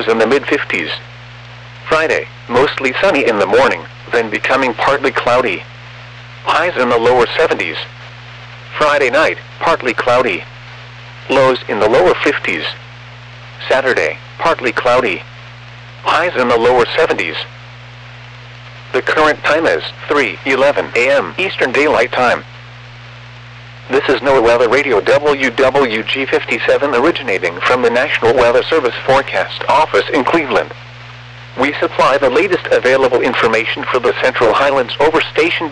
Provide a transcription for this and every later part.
lows in the mid-50s. Friday, mostly sunny in the morning, then becoming partly cloudy. Highs in the lower 70s. Friday night, partly cloudy. Lows in the lower 50s. Saturday, partly cloudy. Highs in the lower 70s. The current time is 3:11 a.m. Eastern Daylight Time. This is NOAA Weather Radio WWG57 originating from the National Weather Service Forecast Office in Cleveland. We supply the latest available information for the Central Highlands over station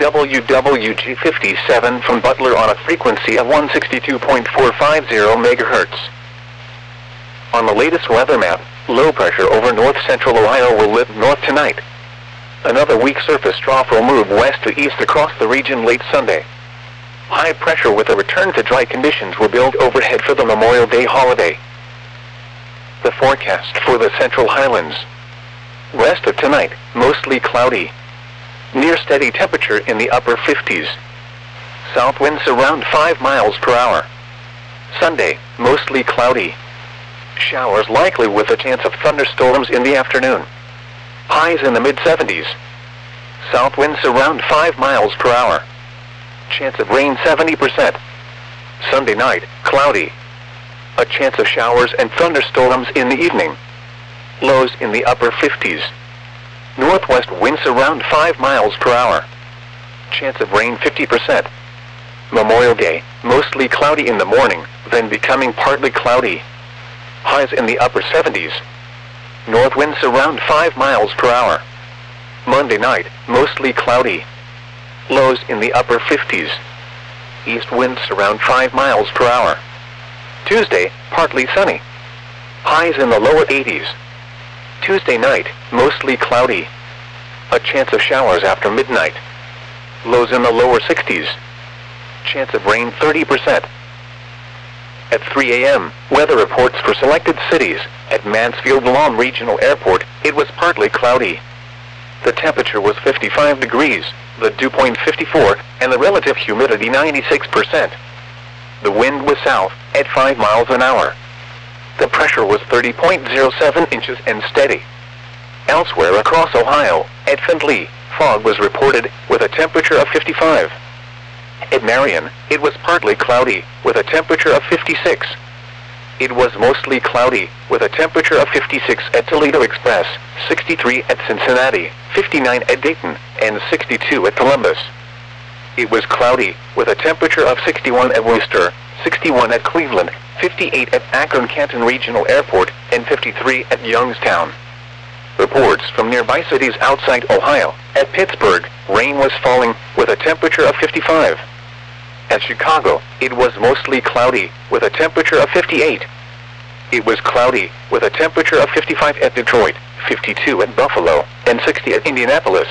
WWG57 from Butler on a frequency of 162.450 MHz. On the latest weather map, low pressure over north-central Ohio will lift north tonight. Another weak surface trough will move west to east across the region late Sunday. High pressure with a return to dry conditions will build overhead for the Memorial Day holiday. The forecast for the Central Highlands. Rest of tonight, mostly cloudy. Near steady temperature in the upper 50s. South winds around 5 miles per hour. Sunday, mostly cloudy. Showers likely with a chance of thunderstorms in the afternoon. Highs in the mid-70s. South winds around 5 miles per hour. Chance of rain 70%. Sunday night, cloudy. A chance of showers and thunderstorms in the evening. Lows in the upper 50s. Northwest winds around 5 miles per hour. Chance of rain 50%. Memorial Day, mostly cloudy in the morning, then becoming partly cloudy. Highs in the upper 70s. North winds around 5 miles per hour. Monday night, mostly cloudy. Lows in the upper 50s. East winds around 5 miles per hour. Tuesday, partly sunny. Highs in the lower 80s. Tuesday night, mostly cloudy. A chance of showers after midnight. Lows in the lower 60s. Chance of rain 30%. At 3 a.m., weather reports for selected cities. At Mansfield-Lawn Regional Airport, it was partly cloudy. The temperature was 55 degrees, the dew point 54, and the relative humidity 96%. The wind was south, at 5 miles an hour. The pressure was 30.07 inches and steady. Elsewhere across Ohio, at Findlay, fog was reported, with a temperature of 55. At Marion, it was partly cloudy, with a temperature of 56. It was mostly cloudy, with a temperature of 56 at Toledo Express, 63 at Cincinnati, 59 at Dayton, and 62 at Columbus. It was cloudy, with a temperature of 61 at Worcester, 61 at Cleveland, 58 at Akron-Canton Regional Airport, and 53 at Youngstown. Reports from nearby cities outside Ohio. At Pittsburgh, rain was falling, with a temperature of 55. At Chicago, it was mostly cloudy, with a temperature of 58. It was cloudy, with a temperature of 55 at Detroit, 52 at Buffalo, and 60 at Indianapolis.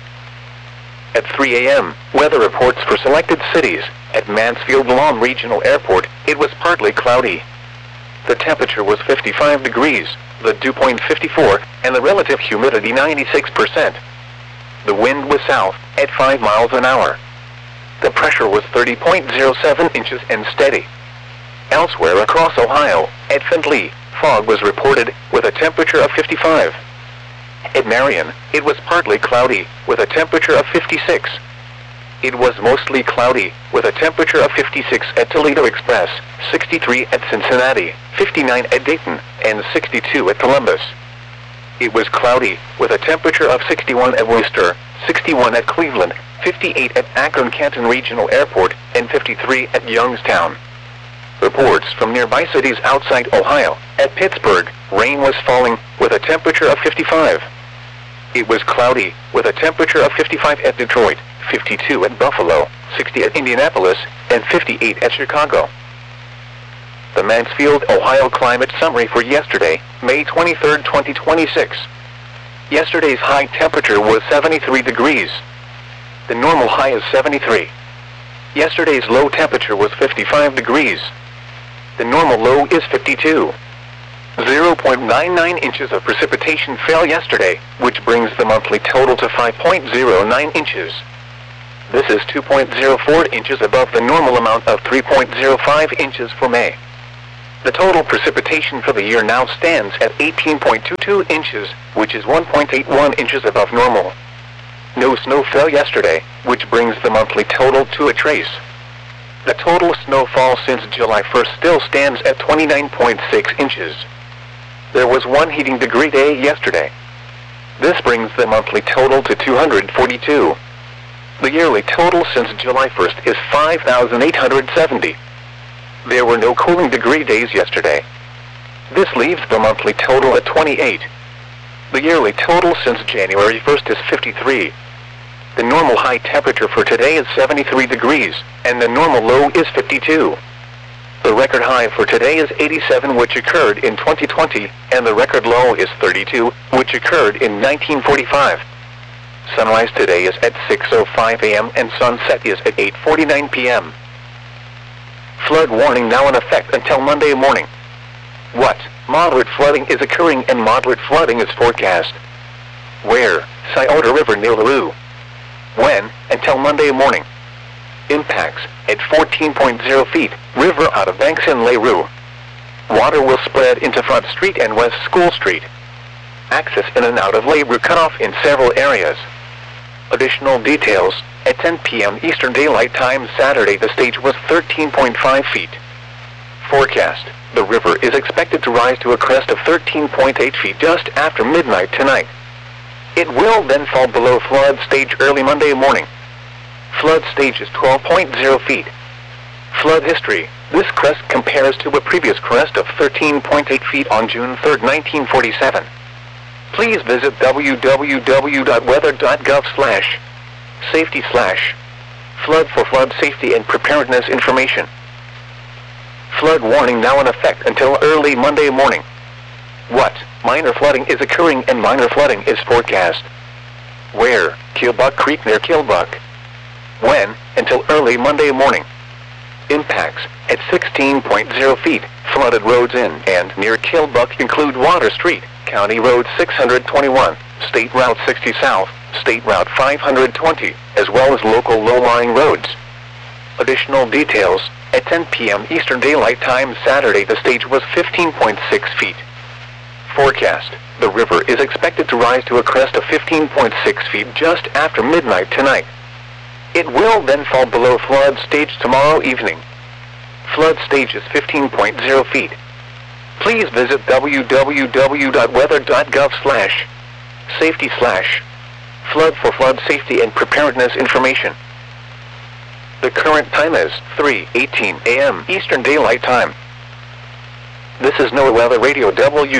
At 3 a.m., weather reports for selected cities. At Mansfield-Lawn Regional Airport, it was partly cloudy. The temperature was 55 degrees, the dew point 54, and the relative humidity 96%. The wind was south, at 5 miles an hour. The pressure was 30.07 inches and steady. Elsewhere across Ohio, at Findlay, fog was reported, with a temperature of 55. At Marion, it was partly cloudy, with a temperature of 56. It was mostly cloudy, with a temperature of 56 at Toledo Express, 63 at Cincinnati, 59 at Dayton, and 62 at Columbus. It was cloudy, with a temperature of 61 at Worcester, 61 at Cleveland, 58 at Akron-Canton Regional Airport, and 53 at Youngstown. Reports from nearby cities outside Ohio. At Pittsburgh, rain was falling, with a temperature of 55. It was cloudy, with a temperature of 55 at Detroit, 52 at Buffalo, 60 at Indianapolis, and 58 at Chicago. The Mansfield, Ohio Climate Summary for yesterday, May 23, 2026. Yesterday's high temperature was 73 degrees. The normal high is 73. Yesterday's low temperature was 55 degrees. The normal low is 52. 0.99 inches of precipitation fell yesterday, which brings the monthly total to 5.09 inches. This is 2.04 inches above the normal amount of 3.05 inches for May. The total precipitation for the year now stands at 18.22 inches, which is 1.81 inches above normal. No snow fell yesterday, which brings the monthly total to a trace. The total snowfall since July 1st still stands at 29.6 inches. There was one heating degree day yesterday. This brings the monthly total to 242. The yearly total since July 1st is 5,870. There were no cooling degree days yesterday. This leaves the monthly total at 28. The yearly total since January 1st is 53. The normal high temperature for today is 73 degrees, and the normal low is 52. The record high for today is 87, which occurred in 2020, and the record low is 32, which occurred in 1945. Sunrise today is at 6:05 a.m. and sunset is at 8:49 p.m. Flood warning now in effect until Monday morning. What? Moderate flooding is occurring and moderate flooding is forecast. Where? Scioto River near Larue. When? Until Monday morning. Impacts, at 14.0 feet, river out of banks in Larue. Water will spread into Front Street and West School Street. Access in and out of Larue cut off in several areas. Additional details, at 10 p.m. Eastern Daylight Time Saturday the stage was 13.5 feet. Forecast, the river is expected to rise to a crest of 13.8 feet just after midnight tonight. It will then fall below flood stage early Monday morning. Flood stage is 12.0 feet. Flood history, this crest compares to a previous crest of 13.8 feet on June 3, 1947. Please visit www.weather.gov/safety/flood for flood safety and preparedness information. Flood warning now in effect until early Monday morning. What? Minor flooding is occurring and minor flooding is forecast. Where? Killbuck Creek near Killbuck. When? Until early Monday morning. Impacts, at 16.0 feet, flooded roads in and near Killbuck include Water Street, County Road 621, State Route 60 South, State Route 520, as well as local low-lying roads. Additional details, at 10 p.m. Eastern Daylight Time Saturday the stage was 15.6 feet. Forecast, the river is expected to rise to a crest of 15.6 feet just after midnight tonight. It will then fall below flood stage tomorrow evening. Flood stage is 15.0 feet. Please visit www.weather.gov/safety/flood for flood safety and preparedness information. The current time is 3:18 a.m. Eastern Daylight Time. This is NOAA Weather Radio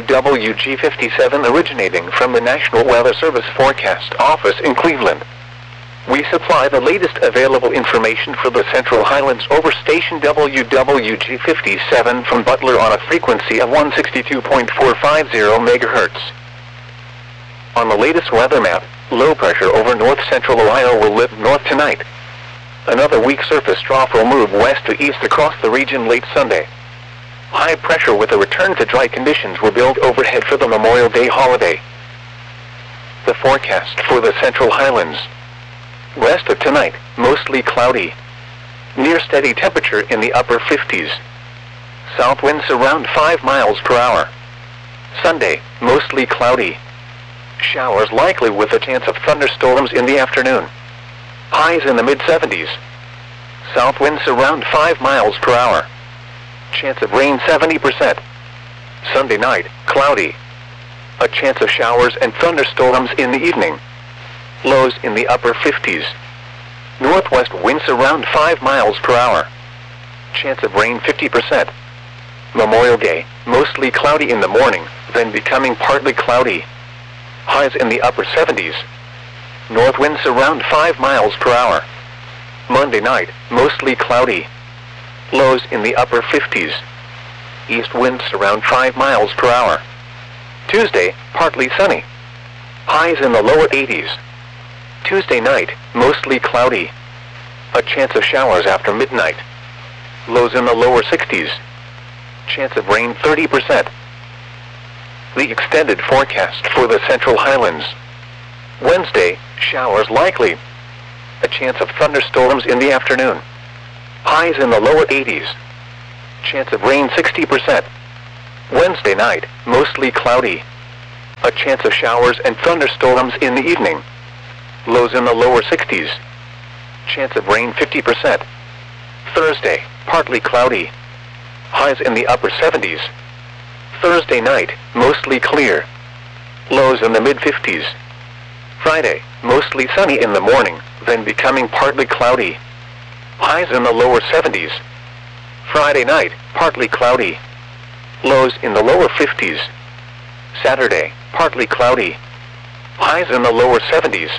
WWG57 originating from the National Weather Service Forecast Office in Cleveland. We supply the latest available information for the Central Highlands over station WWG57 from Butler on a frequency of 162.450 MHz. On the latest weather map, low pressure over north-central Ohio will lift north tonight. Another weak surface trough will move west to east across the region late Sunday. High pressure with a return to dry conditions will build overhead for the Memorial Day holiday. The forecast for the Central Highlands. West of tonight, mostly cloudy. Near steady temperature in the upper 50s. South winds around 5 miles per hour. Sunday, mostly cloudy. Showers likely with a chance of thunderstorms in the afternoon. Highs in the mid-70s. South winds around 5 miles per hour. Chance of rain 70%. Sunday night, cloudy. A chance of showers and thunderstorms in the evening. Lows in the upper 50s. Northwest winds around 5 miles per hour. Chance of rain 50%. Memorial Day, mostly cloudy in the morning, then becoming partly cloudy. Highs in the upper 70s. North winds around 5 miles per hour. Monday night, mostly cloudy. Lows in the upper 50s. East winds around 5 miles per hour. Tuesday, partly sunny. Highs in the lower 80s. Tuesday night, mostly cloudy. A chance of showers after midnight. Lows in the lower 60s. Chance of rain 30%. The extended forecast for the Central Highlands. Wednesday, showers likely. A chance of thunderstorms in the afternoon. Highs in the lower 80s. Chance of rain 60%. Wednesday night, mostly cloudy. A chance of showers and thunderstorms in the evening. Lows in the lower 60s. Chance of rain 50%. Thursday, partly cloudy. Highs in the upper 70s. Thursday night, mostly clear. Lows in the mid-50s. Friday, mostly sunny in the morning, then becoming partly cloudy. Highs in the lower 70s. Friday night, partly cloudy. Lows in the lower 50s. Saturday, partly cloudy. Highs in the lower 70s.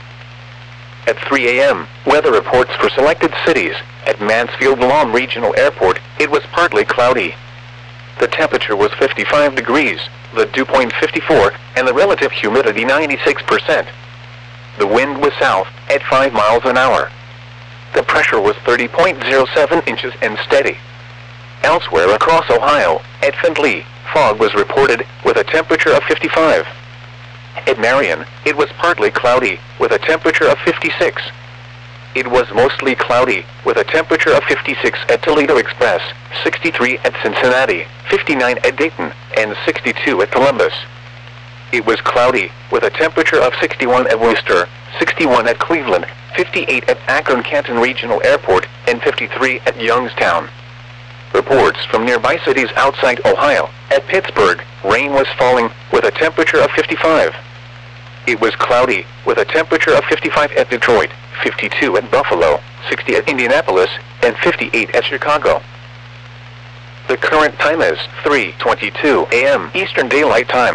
At 3 a.m., weather reports for selected cities. At Mansfield-Lom Regional Airport, it was partly cloudy. The temperature was 55 degrees, the dew point 54, and the relative humidity 96%. The wind was south, at 5 miles an hour. The pressure was 30.07 inches and steady. Elsewhere across Ohio, at Findlay, fog was reported, with a temperature of 55. At Marion, it was partly cloudy, with a temperature of 56. It was mostly cloudy, with a temperature of 56 at Toledo Express, 63 at Cincinnati, 59 at Dayton, and 62 at Columbus. It was cloudy, with a temperature of 61 at Worcester, 61 at Cleveland, 58 at Akron-Canton Regional Airport, and 53 at Youngstown. Reports from nearby cities outside Ohio. At Pittsburgh, rain was falling, with a temperature of 55. It was cloudy, with a temperature of 55 at Detroit, 52 at Buffalo, 60 at Indianapolis, and 58 at Chicago. The current time is 3:22 a.m. Eastern Daylight Time.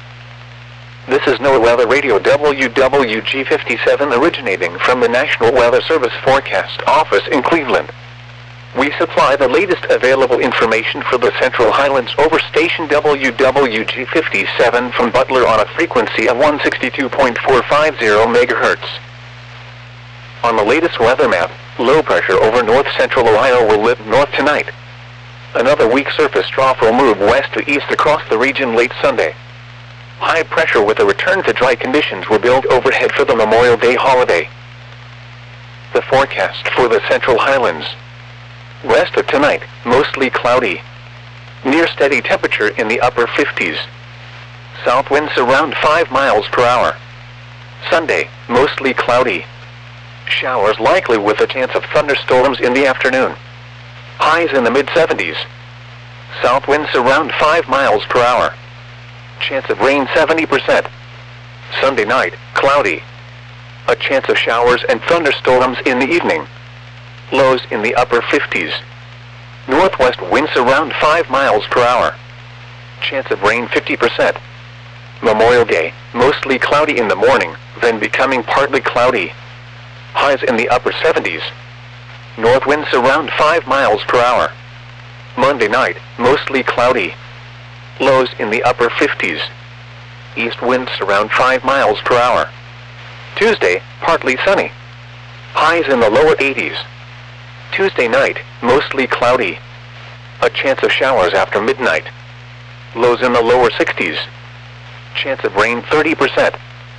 This is NOAA Weather Radio WWG57 originating from the National Weather Service Forecast Office in Cleveland. We supply the latest available information for the Central Highlands over station WWG57 from Butler on a frequency of 162.450 MHz. On the latest weather map, low pressure over north-central Ohio will lift north tonight. Another weak surface trough will move west to east across the region late Sunday. High pressure with a return to dry conditions will build overhead for the Memorial Day holiday. The forecast for the Central Highlands. West of tonight, mostly cloudy. Near steady temperature in the upper 50s. South winds around 5 miles per hour. Sunday, mostly cloudy. Showers likely with a chance of thunderstorms in the afternoon. Highs in the mid-70s. South winds around 5 miles per hour. Chance of rain 70%. Sunday night, cloudy. A chance of showers and thunderstorms in the evening. Lows in the upper 50s. Northwest winds around 5 miles per hour. Chance of rain 50%. Memorial Day, mostly cloudy in the morning, then becoming partly cloudy. Highs in the upper 70s. North winds around 5 miles per hour. Monday night, mostly cloudy. Lows in the upper 50s. East winds around 5 miles per hour. Tuesday, partly sunny. Highs in the lower 80s. Tuesday night, mostly cloudy. A chance of showers after midnight. Lows in the lower 60s. Chance of rain 30%.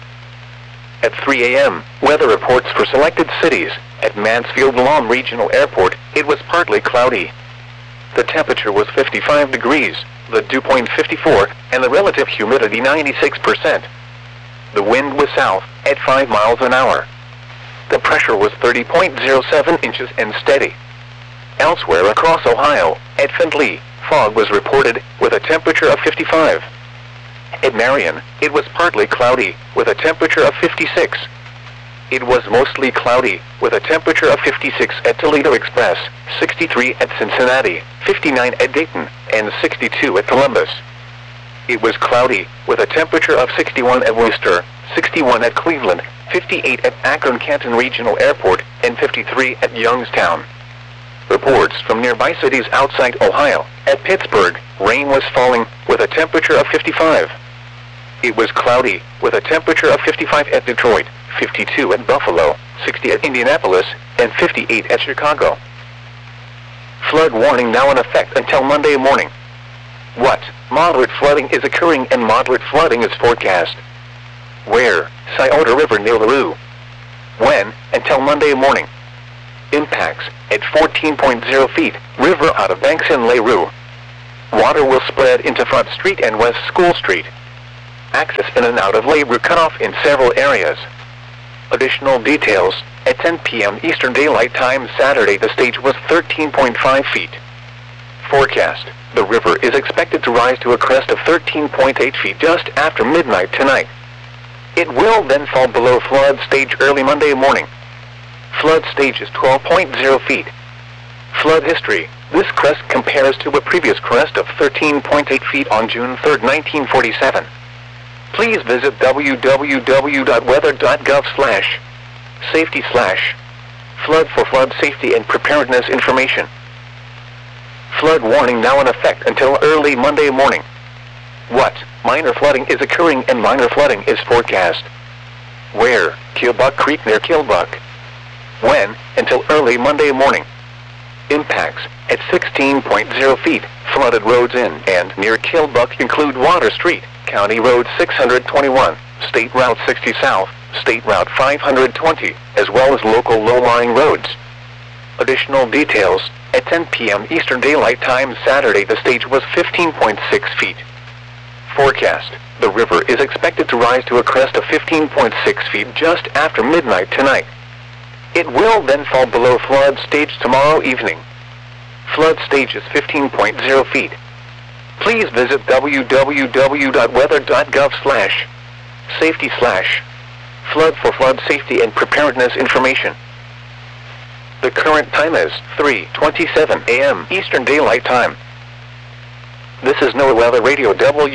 At 3 a.m., weather reports for selected cities. At Mansfield-Lom Regional Airport, it was partly cloudy. The temperature was 55 degrees, the dew point 54, and the relative humidity 96%. The wind was south, at 5 miles an hour. The pressure was 30.07 inches and steady. Elsewhere across Ohio, at Findlay, fog was reported, with a temperature of 55. At Marion, it was partly cloudy, with a temperature of 56. It was mostly cloudy, with a temperature of 56 at Toledo Express, 63 at Cincinnati, 59 at Dayton, and 62 at Columbus. It was cloudy, with a temperature of 61 at Worcester, 61 at Cleveland, 58 at Akron-Canton Regional Airport, and 53 at Youngstown. Reports from nearby cities outside Ohio. At Pittsburgh, rain was falling, with a temperature of 55. It was cloudy, with a temperature of 55 at Detroit, 52 at Buffalo, 60 at Indianapolis, and 58 at Chicago. Flood warning now in effect until Monday morning. What? Moderate flooding is occurring and moderate flooding is forecast. Where? Scioto River near LaRue. When? Until Monday morning. Impacts at 14.0 feet. River out of banks in Leroux. Water will spread into Front Street and West School Street. Access in and out of Leroux cut off in several areas. Additional details, at 10 p.m. Eastern Daylight Time Saturday the stage was 13.5 feet. Forecast, the river is expected to rise to a crest of 13.8 feet just after midnight tonight. It will then fall below flood stage early Monday morning. Flood stage is 12.0 feet. Flood history, this crest compares to a previous crest of 13.8 feet on June 3, 1947. Please visit www.weather.gov/safety/flood for flood safety and preparedness information. Flood warning now in effect until early Monday morning. What? Minor flooding is occurring and minor flooding is forecast. Where? Killbuck Creek near Killbuck. When? Until early Monday morning. Impacts at 16.0 feet. Flooded roads in and near Killbuck include Water Street, County Road 621, State Route 60 South, State Route 520, as well as local low-lying roads. Additional details, at 10 p.m. Eastern Daylight Time Saturday the stage was 15.6 feet. Forecast, the river is expected to rise to a crest of 15.6 feet just after midnight tonight. It will then fall below flood stage tomorrow evening. Flood stage is 15.0 feet. Please visit www.weather.gov/safety/flood for flood safety and preparedness information. The current time is 3:27 a.m. Eastern Daylight Time. This is NOAA Weather Radio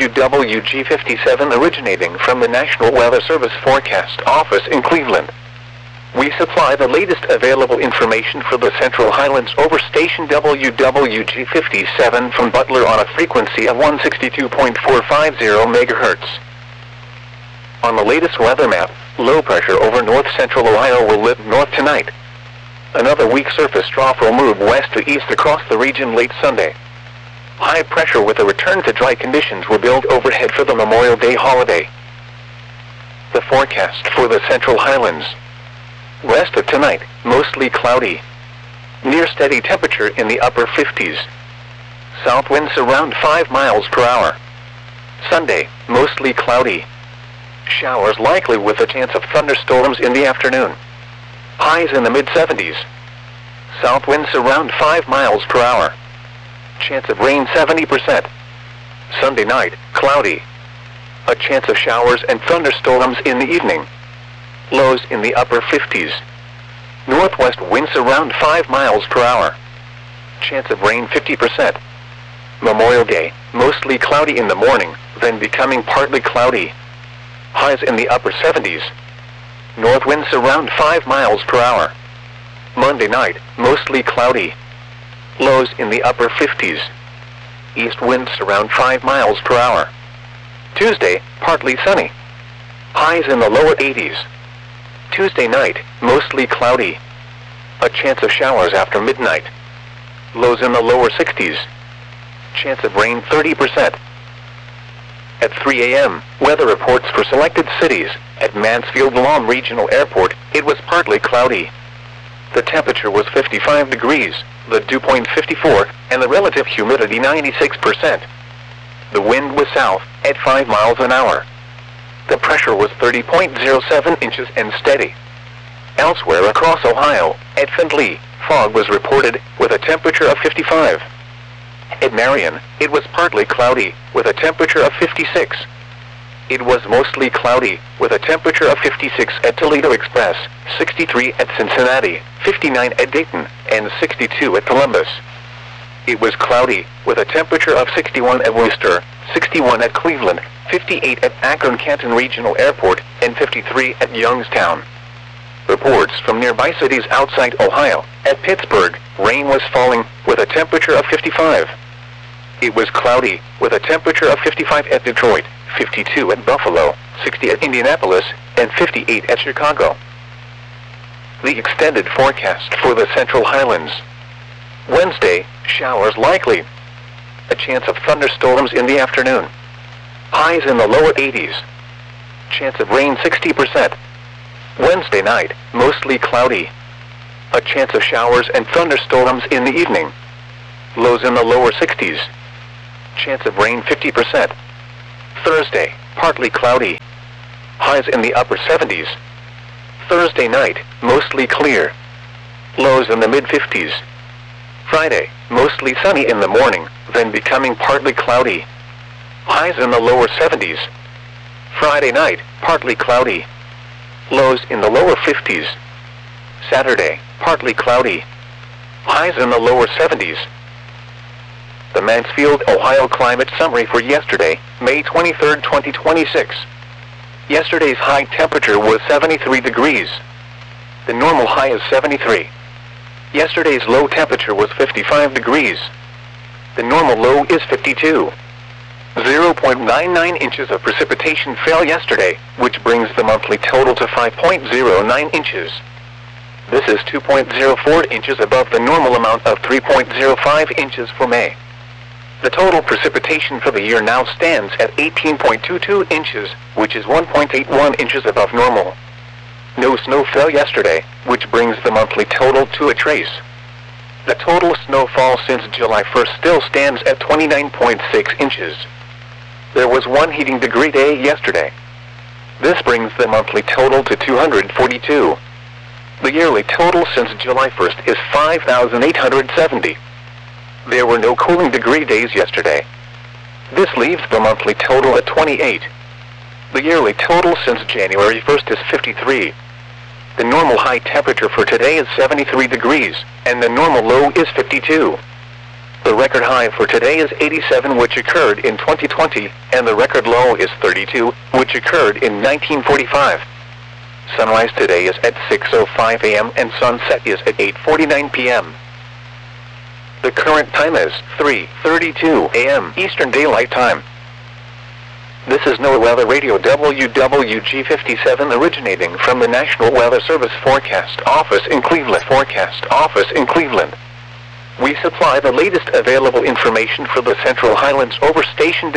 WWG57 originating from the National Weather Service Forecast Office in Cleveland. We supply the latest available information for the Central Highlands over station WWG57 from Butler on a frequency of 162.450 MHz. On the latest weather map, low pressure over north central Ohio will lift north tonight. Another weak surface trough will move west to east across the region late Sunday. High pressure with a return to dry conditions will build overhead for the Memorial Day holiday. The forecast for the Central Highlands. West of tonight, mostly cloudy. Near steady temperature in the upper 50s. South winds around 5 miles per hour. Sunday, mostly cloudy. Showers likely with a chance of thunderstorms in the afternoon. Highs in the mid-70s. South winds around 5 miles per hour. Chance of rain 70%. Sunday night, cloudy. A chance of showers and thunderstorms in the evening. Lows in the upper 50s. Northwest winds around 5 miles per hour. Chance of rain 50%. Memorial Day, mostly cloudy in the morning, then becoming partly cloudy. Highs in the upper 70s. North winds around 5 miles per hour. Monday night, mostly cloudy. Lows in the upper 50s. East winds around 5 miles per hour. Tuesday, partly sunny. Highs in the lower 80s. Tuesday night, mostly cloudy. A chance of showers after midnight. Lows in the lower 60s. Chance of rain 30%. At 3 a.m., weather reports for selected cities. At Mansfield Lawn Regional Airport, it was partly cloudy. The temperature was 55 degrees, the dew point 54, and the relative humidity 96%. The wind was south, at 5 miles an hour. The pressure was 30.07 inches and steady. Elsewhere across Ohio, at Findlay, fog was reported, with a temperature of 55. At Marion, it was partly cloudy, with a temperature of 56. It was mostly cloudy, with a temperature of 56 at Toledo Express, 63 at Cincinnati, 59 at Dayton, and 62 at Columbus. It was cloudy, with a temperature of 61 at Worcester, 61 at Cleveland, 58 at Akron-Canton Regional Airport, and 53 at Youngstown. Reports from nearby cities outside Ohio. At Pittsburgh, rain was falling, with a temperature of 55. It was cloudy, with a temperature of 55 at Detroit, 52 at Buffalo, 60 at Indianapolis, and 58 at Chicago. The extended forecast for the Central Highlands. Wednesday, showers likely. A chance of thunderstorms in the afternoon. Highs in the lower 80s. Chance of rain 60%. Wednesday night, mostly cloudy. A chance of showers and thunderstorms in the evening. Lows in the lower 60s. Chance of rain 50%. Thursday, partly cloudy. Highs in the upper 70s. Thursday night, mostly clear. Lows in the mid-50s. Friday, mostly sunny in the morning, then becoming partly cloudy. Highs in the lower 70s. Friday night, partly cloudy. Lows in the lower 50s. Saturday, partly cloudy. Highs in the lower 70s. The Mansfield, Ohio climate summary for yesterday, May 23, 2026. Yesterday's high temperature was 73 degrees. The normal high is 73. Yesterday's low temperature was 55 degrees. The normal low is 52. 0.99 inches of precipitation fell yesterday, which brings the monthly total to 5.09 inches. This is 2.04 inches above the normal amount of 3.05 inches for May. The total precipitation for the year now stands at 18.22 inches, which is 1.81 inches above normal. No snow fell yesterday, which brings the monthly total to a trace. The total snowfall since July 1st still stands at 29.6 inches. There was one heating degree day yesterday. This brings the monthly total to 242. The yearly total since July 1st is 5,870. There were no cooling degree days yesterday. This leaves the monthly total at 28. The yearly total since January 1st is 53. The normal high temperature for today is 73 degrees, and the normal low is 52. The record high for today is 87, which occurred in 2020, and the record low is 32, which occurred in 1945. Sunrise today is at 6:05 a.m. and sunset is at 8:49 p.m. The current time is 3:32 a.m. Eastern Daylight Time. This is NOAA Weather Radio WWG57 originating from the National Weather Service Forecast Office in Cleveland. We supply the latest available information for the Central Highlands over station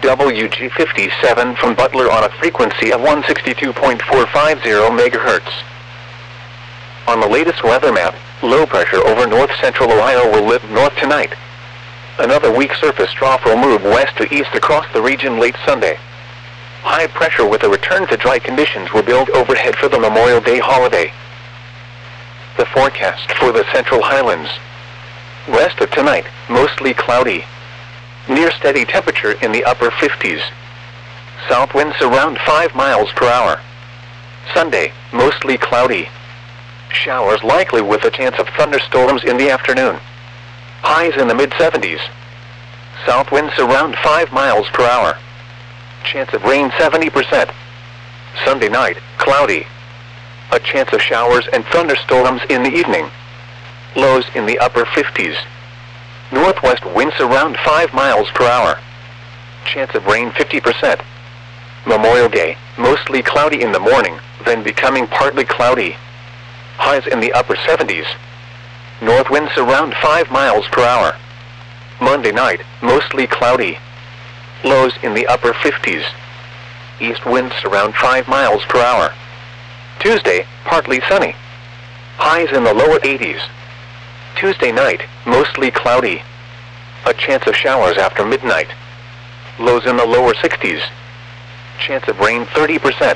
WWG57 from Butler on a frequency of 162.450 MHz. On the latest weather map, low pressure over north-central Ohio will lift north tonight. Another weak surface trough will move west to east across the region late Sunday. High pressure with a return to dry conditions will build overhead for the Memorial Day holiday. The forecast for the Central Highlands. West of tonight, mostly cloudy. Near steady temperature in the upper 50s. South winds around 5 miles per hour. Sunday, mostly cloudy. Showers likely with a chance of thunderstorms in the afternoon. Highs in the mid-70s. South winds around 5 miles per hour. Chance of rain 70%. Sunday night, cloudy. A chance of showers and thunderstorms in the evening. Lows in the upper 50s. Northwest winds around 5 miles per hour. Chance of rain 50%. Memorial Day, mostly cloudy in the morning, then becoming partly cloudy. Highs in the upper 70s. North winds around 5 miles per hour. Monday night, mostly cloudy. Lows in the upper 50s. East winds around 5 miles per hour. Tuesday, partly sunny. Highs in the lower 80s. Tuesday night, mostly cloudy. A chance of showers after midnight. Lows in the lower 60s. Chance of rain 30%.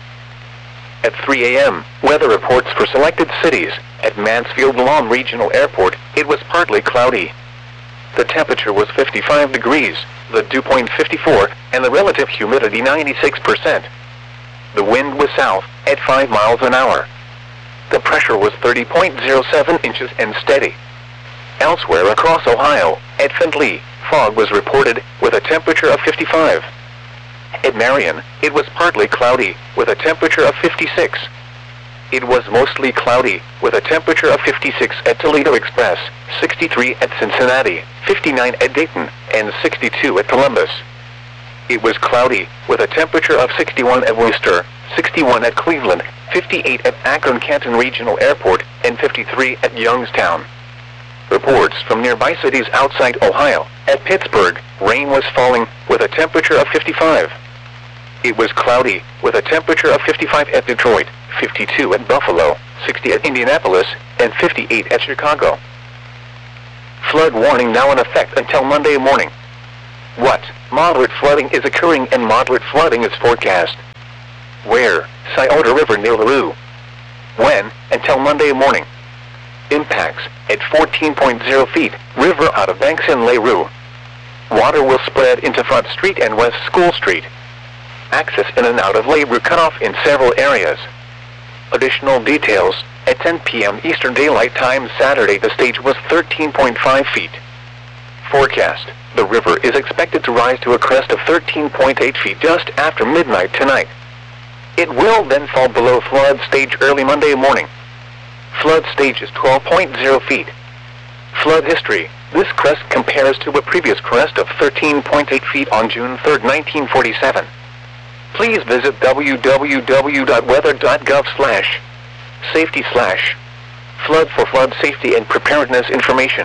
At 3 a.m., weather reports for selected cities. At Mansfield-Lom Regional Airport, it was partly cloudy. The temperature was 55 degrees, the dew point 54, and the relative humidity 96%. The wind was south, at 5 miles an hour. The pressure was 30.07 inches and steady. Elsewhere across Ohio, at Findlay, fog was reported, with a temperature of 55. At Marion, it was partly cloudy, with a temperature of 56. It was mostly cloudy, with a temperature of 56 at Toledo Express, 63 at Cincinnati, 59 at Dayton, and 62 at Columbus. It was cloudy, with a temperature of 61 at Worcester, 61 at Cleveland, 58 at Akron-Canton Regional Airport, and 53 at Youngstown. Reports from nearby cities outside Ohio. At Pittsburgh, rain was falling, with a temperature of 55. It was cloudy, with a temperature of 55 at Detroit, 52 at Buffalo, 60 at Indianapolis, and 58 at Chicago. Flood warning now in effect until Monday morning. What? Moderate flooding is occurring and moderate flooding is forecast. Where? Scioto River near LaRue. When? Until Monday morning. Impacts, at 14.0 feet, river out of banks in LaRue. Water will spread into Front Street and West School Street. Access in and out of LaRue cut off in several areas. Additional details, at 10 p.m. Eastern Daylight Time Saturday the stage was 13.5 feet. Forecast, the river is expected to rise to a crest of 13.8 feet just after midnight tonight. It will then fall below flood stage early Monday morning. Flood stage is 12.0 feet. Flood history, this crest compares to a previous crest of 13.8 feet on June 3, 1947. Please visit www.weather.gov/safety/flood for flood safety and preparedness information.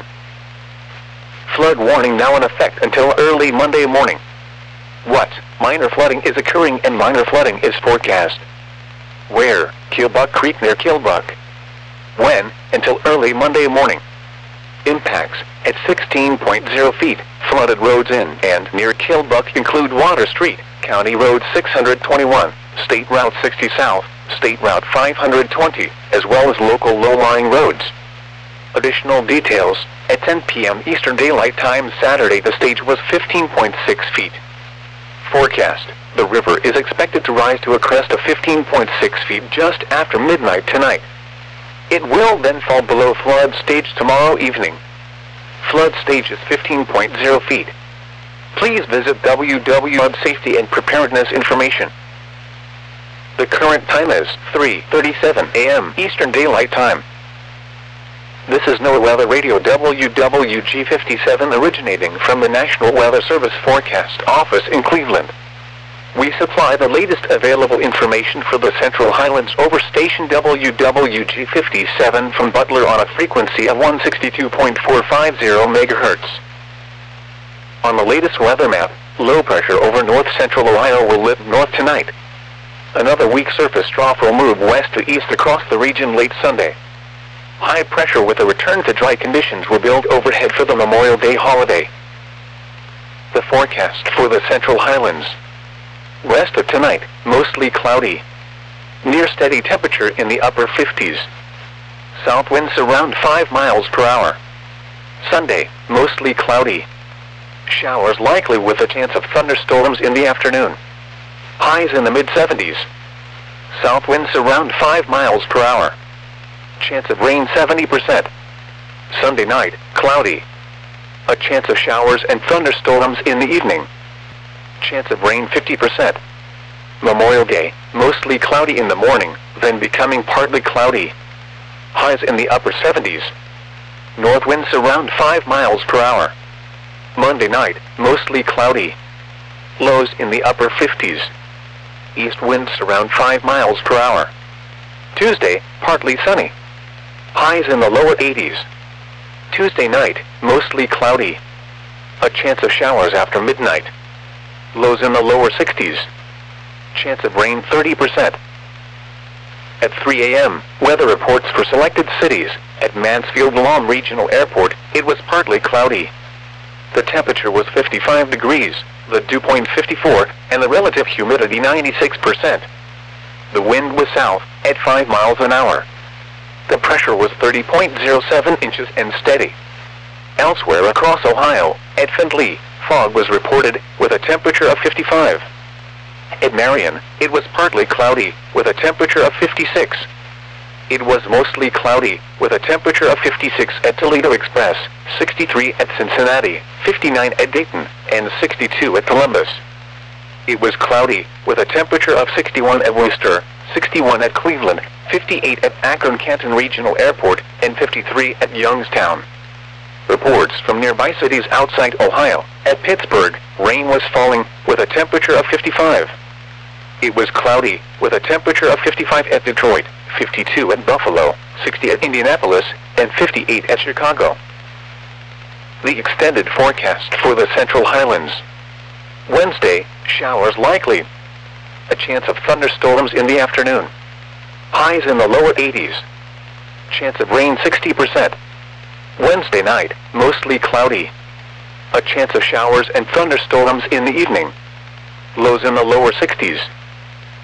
Flood warning now in effect until early Monday morning. What? Minor flooding is occurring and minor flooding is forecast. Where? Killbuck Creek near Killbuck. When? Until early Monday morning. Impacts, at 16.0 feet, flooded roads in and near Killbuck include Water Street, County Road 621, State Route 60 South, State Route 520, as well as local low-lying roads. Additional details, at 10 p.m. Eastern Daylight Time Saturday the stage was 15.6 feet. Forecast, the river is expected to rise to a crest of 15.6 feet just after midnight tonight. It will then fall below flood stage tomorrow evening. Flood stage is 15.0 feet. Please visit www.safety and preparedness information. The current time is 3:37 a.m. Eastern Daylight Time. This is NOAA Weather Radio WWG57 originating from the National Weather Service Forecast Office in Cleveland. We supply the latest available information for the Central Highlands over station WWG57 from Butler on a frequency of 162.450 MHz. On the latest weather map, low pressure over north central Ohio will lift north tonight. Another weak surface trough will move west to east across the region late Sunday. High pressure with a return to dry conditions will build overhead for the Memorial Day holiday. The forecast for the Central Highlands. West of tonight, mostly cloudy. Near steady temperature in the upper 50s. South winds around 5 miles per hour. Sunday, mostly cloudy. Showers likely with a chance of thunderstorms in the afternoon. Highs in the mid-70s. South winds around 5 miles per hour. Chance of rain 70%. Sunday night, cloudy. A chance of showers and thunderstorms in the evening. Chance of rain 50%. Memorial Day, mostly cloudy in the morning, then becoming partly cloudy. Highs in the upper 70s. North winds around 5 miles per hour. Monday night, mostly cloudy. Lows in the upper 50s. East winds around 5 miles per hour. Tuesday, partly sunny. Highs in the lower 80s. Tuesday night, mostly cloudy. A chance of showers after midnight. Lows in the lower 60s. Chance of rain 30%. At 3 a.m., weather reports for selected cities. At Mansfield-Lom Regional Airport, it was partly cloudy. The temperature was 55 degrees, the dew point 54, and the relative humidity 96%. The wind was south, at 5 miles an hour. The pressure was 30.07 inches and steady. Elsewhere across Ohio, at Findlay, fog was reported, with a temperature of 55. At Marion, it was partly cloudy, with a temperature of 56. It was mostly cloudy, with a temperature of 56 at Toledo Express, 63 at Cincinnati, 59 at Dayton, and 62 at Columbus. It was cloudy, with a temperature of 61 at Worcester, 61 at Cleveland, 58 at Akron-Canton Regional Airport, and 53 at Youngstown. Reports from nearby cities outside Ohio. At Pittsburgh, rain was falling, with a temperature of 55. It was cloudy, with a temperature of 55 at Detroit, 52 at Buffalo, 60 at Indianapolis, and 58 at Chicago. The extended forecast for the Central Highlands. Wednesday, showers likely. A chance of thunderstorms in the afternoon. Highs in the lower 80s. Chance of rain 60%. Wednesday night, mostly cloudy. A chance of showers and thunderstorms in the evening. Lows in the lower 60s.